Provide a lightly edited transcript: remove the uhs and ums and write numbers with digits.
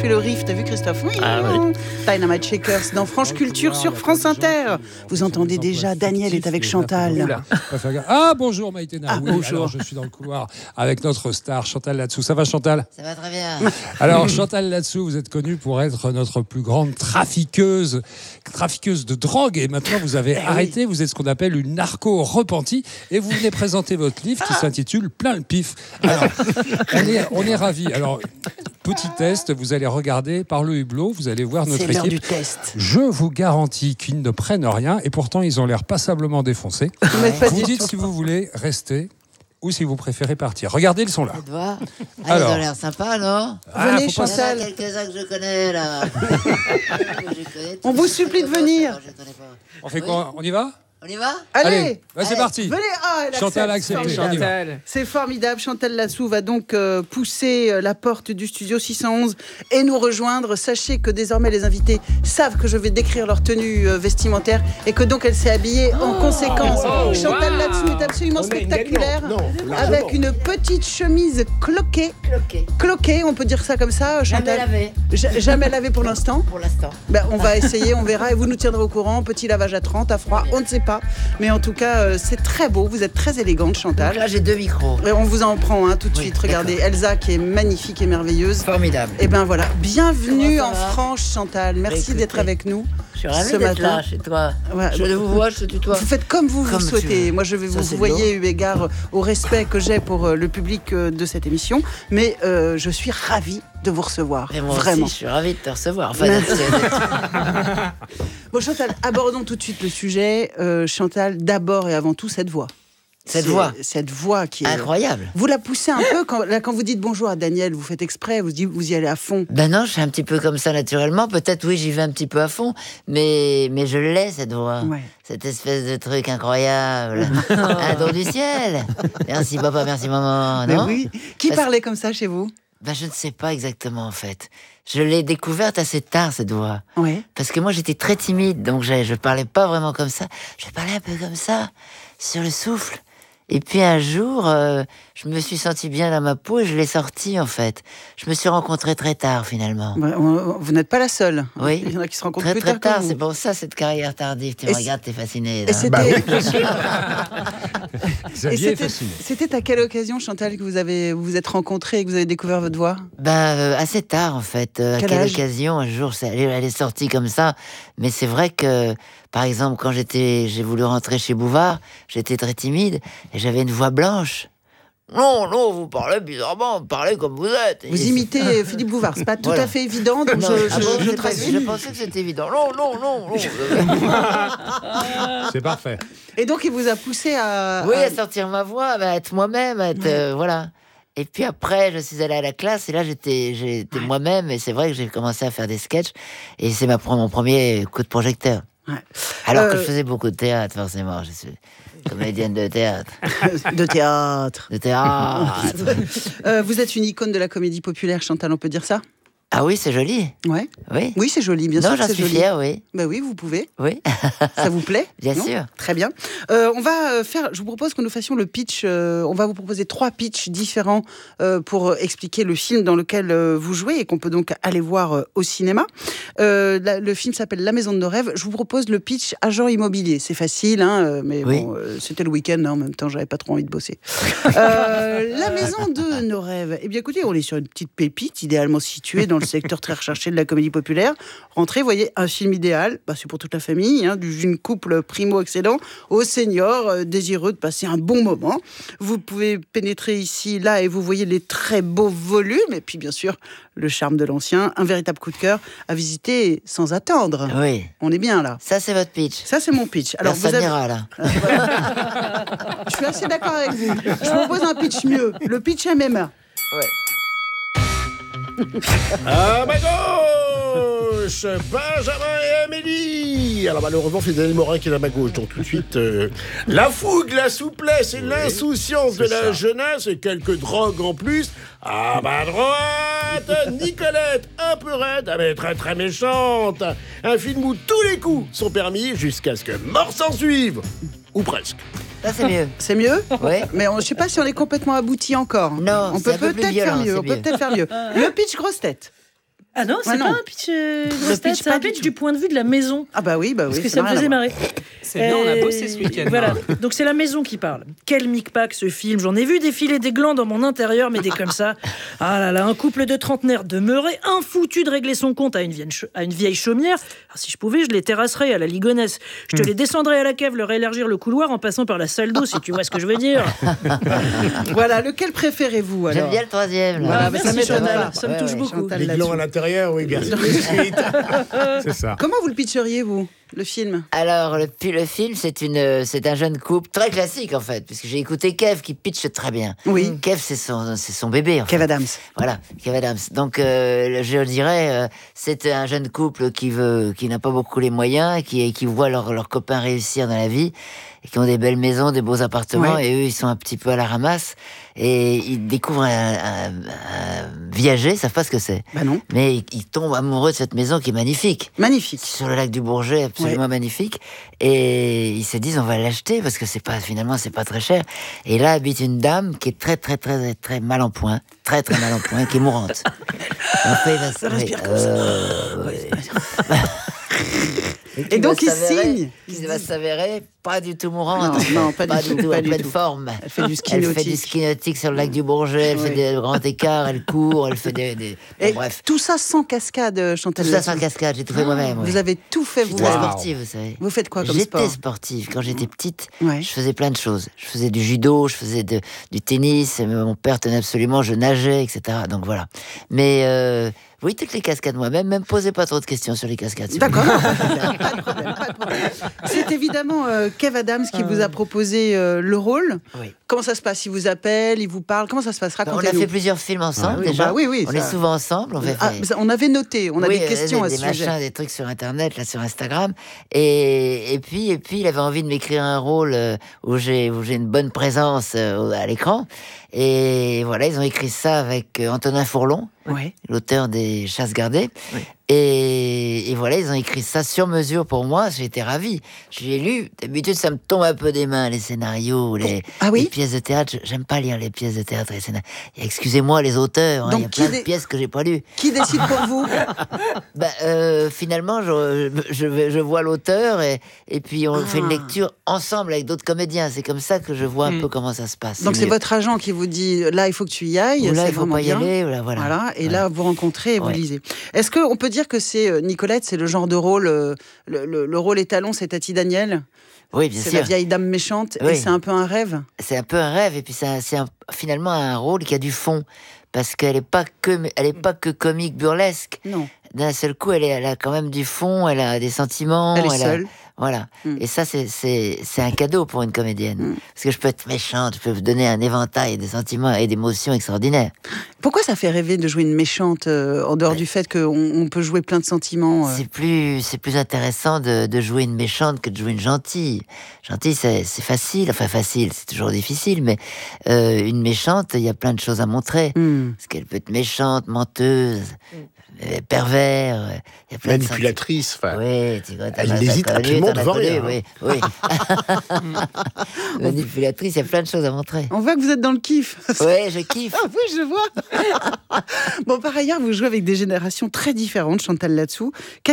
fais le riff, t'as vu Christophe? Oui. Dynamite Shakers dans France Culture sur France Inter. Vous entendez déjà, Daniel est avec Chantal. Ah bonjour Maïtena. Ah, oui, bonjour. alors, je suis dans le couloir avec notre star Chantal Latsou. Ça va Chantal? Ça va très bien. Alors Chantal Latsou, vous êtes connue pour être notre plus grande trafiqueuse de drogue et maintenant vous avez arrêté, vous êtes ce qu'on appelle une narco repentie et vous venez présenter votre livre qui s'intitule Plein le pif. Alors on est ravis. Alors petit test, vous allez regarder par le hublot, vous allez voir notre C'est l'heure équipe. du test. Je vous garantis qu'ils ne prennent rien et pourtant ils ont l'air passablement défoncés. Mais pas Vous du dites tout. si vous voulez rester ou si vous préférez partir. Regardez, ils sont là. Ça te va? Alors. Ils ont l'air sympas, non? Venez, faut pas- Chantal. Il y en a quelques-uns que je connais, là. Je connais tous. On vous supplie de venir. Je connais pas. On fait quoi? On y va? On y va? Allez, bah, c'est Allez. parti. Venez. Ah, elle Chantal a accepte. accepté. On y va. C'est formidable. Chantal Latsou va donc pousser la porte du studio 611 et nous rejoindre. Sachez que désormais les invités savent que je vais décrire leur tenue vestimentaire et que donc elle s'est habillée en conséquence. Chantal Latsou est absolument spectaculaire avec une petite chemise cloquée. Cloquée, on peut dire ça comme ça, Jamais Chantal. lavé, Jamais lavé pour l'instant. pour l'instant. Ben, on va essayer, on verra et vous nous tiendrez au courant. Petit lavage à 30, à froid, on ne sait pas. Mais en tout cas, c'est très beau. Vous êtes très élégante, Donc Chantal. là, j'ai 2 micros. Et on vous en prend tout de Oui, suite. Regardez, Elsa qui est magnifique et merveilleuse. Formidable. Et ben voilà, bienvenue Comment en ça va France, Chantal. Merci écoutez, d'être avec nous. Je suis ravie ce d'être matin. là, chez toi. Ouais, Je vous vois, je te tutoie. Vous faites comme vous Comme tu souhaitez. veux. Moi, je vais Ça, vous c'est voyez eu égard au respect que j'ai pour le public de cette émission. Mais je suis ravie de vous recevoir. Et moi Vraiment. aussi, je suis ravie de te recevoir. Enfin, Merci. d'être- Bon, Chantal, abordons tout de suite le sujet. Chantal, d'abord et avant tout, cette voix. Cette C'est- voix. Cette voix qui est... Incroyable. Vous la poussez un peu quand vous dites bonjour à Daniel, vous faites exprès, vous y allez à fond. Ben non, je suis un petit peu comme ça naturellement. Peut-être, oui, j'y vais un petit peu à fond, mais je l'ai, cette voix. Ouais. Cette espèce de truc incroyable. Un don du ciel. Merci papa, merci maman. Mais Non oui. Qui Parce- parlait comme ça chez vous? Ben, je ne sais pas exactement, en fait. Je l'ai découverte assez tard, cette voix. Oui. Parce que moi, j'étais très timide, donc je parlais pas vraiment comme ça. Je parlais un peu comme ça, sur le souffle. Et puis un jour, je me suis senti bien dans ma peau et je l'ai sorti, en fait. Je me suis rencontré très tard, finalement. Vous n'êtes pas la seule. Oui. Il y en a qui se rencontrent Très plus très tard. tard, que vous. c'est pour ça cette carrière tardive. Tu me Et regardes, t'es fasciné. Et là. c'était Xavier est c'était- fasciné. c'était à quelle occasion, Chantal, que vous vous êtes rencontrés et que vous avez découvert votre voix? Assez tard, en fait. À Quel quelle âge occasion? Un jour, elle est sortie comme ça. Mais c'est vrai que, par exemple, quand j'ai voulu rentrer chez Bouvard, j'étais très timide et j'avais une voix blanche. Non, non, vous parlez bizarrement, vous parlez comme vous êtes. Vous Et imitez Philippe Bouvard, c'est pas tout Voilà. à fait évident, donc Non, je ah bon, je je traduis. pensais que c'était évident. Non, non, non, non. C'est parfait. Et donc il vous a poussé à... Oui, à sortir ma voix, à être moi-même, à être, voilà. Et puis après, je suis allée à la classe et là, j'étais moi-même. Et c'est vrai que j'ai commencé à faire des sketchs. Et c'est mon premier coup de projecteur. Ouais. Alors que je faisais beaucoup de théâtre, forcément. Je suis comédienne de théâtre. de théâtre. De théâtre. Vous êtes une icône de la comédie populaire, Chantal, on peut dire ça? Ah oui, c'est joli. Ouais. Oui. Oui, c'est joli, bien sûr. Non, que j'en c'est suis joli. fière, oui. Ben oui, vous pouvez. Oui. Ça vous plaît? Bien Non sûr. Très bien. On va faire. Je vous propose que nous fassions le pitch. On va vous proposer 3 pitchs différents pour expliquer le film dans lequel vous jouez et qu'on peut donc aller voir au cinéma. Le film s'appelle La Maison de nos rêves. Je vous propose le pitch agent immobilier. C'est facile, hein, mais Oui. bon, c'était le week-end. Hein, en même temps, j'avais pas trop envie de bosser. La Maison de nos rêves. Eh bien, écoutez, on est sur une petite pépite, idéalement située dans le secteur très recherché de la comédie populaire. Rentrez, voyez, un film idéal, c'est pour toute la famille, hein, du jeune couple primo-accédant au senior désireux de passer un bon moment. Vous pouvez pénétrer ici, là, et vous voyez les très beaux volumes, et puis bien sûr, le charme de l'ancien, un véritable coup de cœur à visiter sans attendre. Oui. On est bien là. Ça, c'est votre pitch. Ça, c'est mon pitch. Alors, Personne vous avez... n'ira, là. Je suis assez d'accord avec vous. Je vous propose un pitch mieux. Le pitch MMA. Ouais. À ma gauche, Benjamin et Amélie. Alors malheureusement, c'est Daniel Morin qui est à ma gauche. Donc tout de suite, la fougue, la souplesse et l'insouciance de la jeunesse et quelques drogues en plus. À ma droite, Nicolette, un peu raide, mais très très méchante. Un film où tous les coups sont permis jusqu'à ce que mort s'en suive. Ou presque. Ça, c'est mieux. C'est mieux? Oui. Mais je ne sais pas si on est complètement abouti encore. Non, on c'est peut un peu plus peut-être faire violent, mieux. c'est On peut mieux. peut-être faire mieux. Le pitch grosse tête. Ah non, c'est Ah pas non. un pitch grosse tête, pitch, c'est pas un du pitch tout. du point de vue de la maison. Ah bah oui. Parce que ça ça n'a me rien à faisait voir. marrer. C'est bien, on a bossé ce week-end. Voilà, donc c'est la maison qui parle. Quel micmac ce film, j'en ai vu défiler des glands dans mon intérieur, mais des comme ça. Ah là là, un couple de trentenaires demeuré, infoutu de régler son compte à une vieille chaumière. Ah, si je pouvais, je les terrasserais à la Ligonesse. Je te les descendrais à la cave, leur élargir le couloir en passant par la salle d'eau, si tu vois ce que je veux dire. Voilà, lequel préférez-vous alors? J'aime bien le troisième. Voilà, là. mais merci ça m'étonne Chantal, pas. ça me Ouais, touche ouais, beaucoup. Chantal Les là-dessous. glands à l'intérieur, oui, bien sûr. C'est ça. Comment vous le pitcheriez, vous, le film? Alors, le film, c'est un jeune couple très classique, en fait, puisque j'ai écouté Kev qui pitche très bien. Oui. Kev, c'est son bébé, en fait. Kev Adams. Voilà, Kev Adams. Donc, je dirais, c'est un jeune couple qui n'a pas beaucoup les moyens, qui voit leurs copains réussir dans la vie, et qui ont des belles maisons, des beaux appartements, Ouais. et eux, ils sont un petit peu à la ramasse, et ils découvrent un viager, ils savent pas ce que c'est. Bah non. Mais ils tombent amoureux de cette maison qui est magnifique. Magnifique. Sur le lac du Bourget, absolument magnifique. Et ils se disent, on va l'acheter parce que finalement, c'est pas très cher. Et là habite une dame qui est très, très, très, très mal en point. Très, très mal en point, qui est mourante. Après, il va se... respire comme ça. Et donc, il signe. Qui va s'avérer pas du tout mourante. Non, pas du tout, pas en du pleine tout. forme. Elle fait du ski Elle fait nautique. du ski nautique sur le lac du Bourget, elle Oui. fait des grands écarts, elle court, elle fait des... Bon, Et bref. tout ça sans cascade, Chantal. Tout ça sans là-dessous. cascade, j'ai tout fait moi-même. Vous ouais. avez tout fait Je suis très vous-même. sportive, vous savez. Vous faites quoi comme J'étais sport? sportive. Quand j'étais petite, Ouais. je faisais plein de choses. Je faisais du judo, je faisais du tennis, et mon père tenait absolument, je nageais, etc. Donc voilà. Mais oui, toutes les cascades moi-même, même posez pas trop de questions sur les cascades. s'il vous plaît. D'accord, pas de problème, pas de problème. C'est évidemment Kev Adams qui vous a proposé le rôle. Oui. Comment ça se passe? Il vous appelle, il vous parle. Comment ça se passe? On a Racontez-nous. fait plusieurs films ensemble oui, déjà. bah oui, on ça- est souvent ensemble. On fait Ah, mais ça, on avait noté, on a oui, des questions à des ce sujet. machins, des trucs sur Internet, là, sur Instagram. Et puis, il avait envie de m'écrire un rôle où j'ai une bonne présence à l'écran. Et voilà, ils ont écrit ça avec Antonin Fourlon, Ouais. l'auteur des Chasses gardées. Oui. Et voilà, ils ont écrit ça sur mesure pour moi. J'ai été ravi. Je l'ai lu. D'habitude, ça me tombe un peu des mains, les scénarios, les pièces de théâtre. J'aime pas lire les pièces de théâtre et les scénarios. Et excusez-moi, les auteurs, hein, Donc, il y a qui plein de pièces que j'ai pas lues. Qui décide pour vous? Finalement, je vois l'auteur et puis on fait une lecture ensemble avec d'autres comédiens. C'est comme ça que je vois un peu comment ça se passe. Donc c'est votre agent qui vous dit là il faut que tu y ailles. Ou là, c'est il faut vraiment pas y bien. aller. Ou là, voilà. Et là vous rencontrez et vous Ouais. lisez. Est-ce qu'on peut dire que c'est Nicolette, c'est le genre de rôle, le rôle étalon, c'est Tati Daniel? Oui, bien C'est sûr. la vieille dame méchante et Oui. c'est un peu un rêve. C'est un peu un rêve et puis c'est finalement un rôle qui a du fond parce qu'elle est pas que comique burlesque. Non. D'un seul coup, elle a quand même du fond, elle a des sentiments. Elle est seule. Voilà. Mm. Et ça, c'est un cadeau pour une comédienne. Parce que je peux être méchante, je peux vous donner un éventail de sentiments et d'émotions extraordinaires. Pourquoi ça fait rêver de jouer une méchante en dehors du fait qu'on peut jouer plein de sentiments C'est plus intéressant de jouer une méchante que de jouer une gentille. Gentille, c'est facile. Enfin, facile, c'est toujours difficile, mais une méchante, il y a plein de choses à montrer. Parce qu'elle peut être méchante, menteuse, pervers. Il y a plein de Manipulatrice, enfin. Oui, tu vois, Elle n'hésite absolument devant rien. Oui. Manipulatrice, il y a plein de choses à montrer. On voit que vous êtes dans le kiff. Oui, je kiffe. Ah oui, je vois. Bon, par ailleurs, vous jouez avec des générations très différentes, Chantal là-dessous.